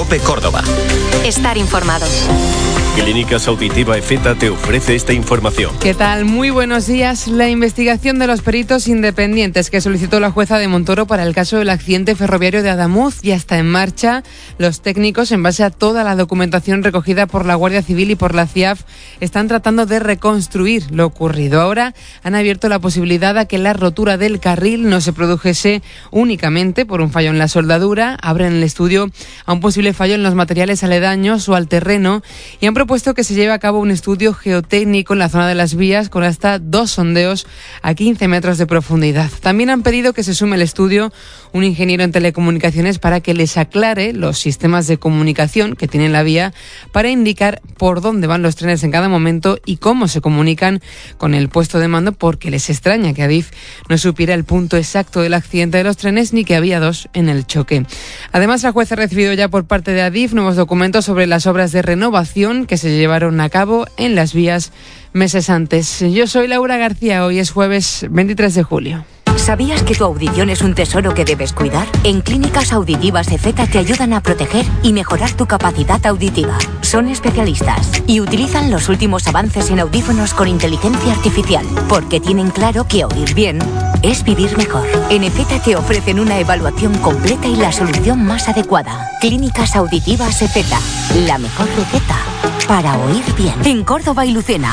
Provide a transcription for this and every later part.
COPE Córdoba. Estar informado. Clínicas Auditiva EFETA te ofrece esta información. ¿Qué tal? Muy buenos días. La investigación de los peritos independientes que solicitó la jueza de Montoro para el caso del accidente ferroviario de Adamuz ya está en marcha. Los técnicos, en base a toda la documentación recogida por la Guardia Civil y por la CIAF, están tratando de reconstruir lo ocurrido. Ahora han abierto la posibilidad a que la rotura del carril no se produjese únicamente por un fallo en la soldadura. Abren el estudio a un posible fallo en los materiales aledaños o al terreno y han propuesto que se lleve a cabo un estudio geotécnico en la zona de las vías con hasta 2 sondeos a 15 metros de profundidad. También han pedido que se sume al estudio un ingeniero en telecomunicaciones para que les aclare los sistemas de comunicación que tiene la vía para indicar por dónde van los trenes en cada momento y cómo se comunican con el puesto de mando, porque les extraña que Adif no supiera el punto exacto del accidente de los trenes ni que había 2 en el choque. Además, la jueza ha recibido ya por parte de Adif nuevos documentos sobre las obras de renovación que se llevaron a cabo en las vías meses antes. Yo soy Laura García, hoy es jueves 23 de julio. ¿Sabías que tu audición es un tesoro que debes cuidar? En Clínicas Auditivas EFETA te ayudan a proteger y mejorar tu capacidad auditiva. Son especialistas y utilizan los últimos avances en audífonos con inteligencia artificial, porque tienen claro que oír bien es vivir mejor. En EFETA te ofrecen una evaluación completa y la solución más adecuada. Clínicas Auditivas EFETA, la mejor receta para oír bien. En Córdoba y Lucena.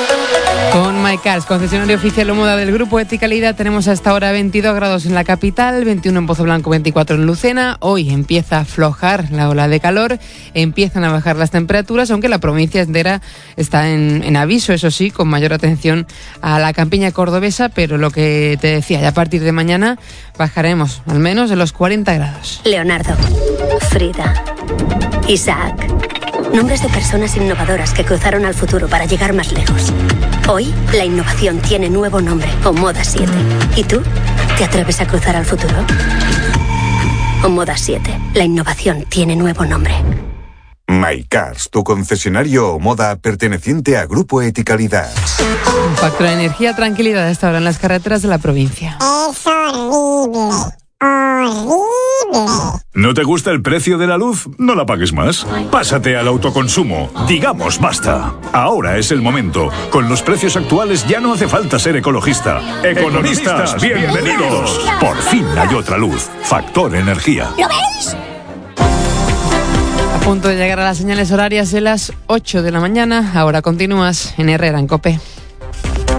Con MyCars, concesionario oficial Omoda del Grupo Eticalidad, tenemos hasta ahora 22 grados en la capital, 21 en Pozo Blanco, 24 en Lucena. Hoy empieza a aflojar la ola de calor, empiezan a bajar las temperaturas, aunque la provincia entera está en aviso, eso sí, con mayor atención a la campiña cordobesa, pero lo que te decía, ya a partir de mañana bajaremos al menos de los 40 grados. Leonardo, Frida, Isaac. Nombres de personas innovadoras que cruzaron al futuro para llegar más lejos. Hoy, la innovación tiene nuevo nombre, Omoda 7. ¿Y tú? ¿Te atreves a cruzar al futuro? Omoda 7. La innovación tiene nuevo nombre. MyCars, tu concesionario Omoda perteneciente a Grupo Eticalidad. Un factor de energía, tranquilidad a esta hora en las carreteras de la provincia. Es horrible. Horrible. ¿No te gusta el precio de la luz? No la pagues más. Pásate al autoconsumo. Digamos basta. Ahora es el momento. Con los precios actuales ya no hace falta ser ecologista. Economistas, bienvenidos. Por fin hay otra luz. Factor Energía. ¿Lo veis? A punto de llegar a las señales horarias de las 8 de la mañana. Ahora continúas en Herrera en COPE.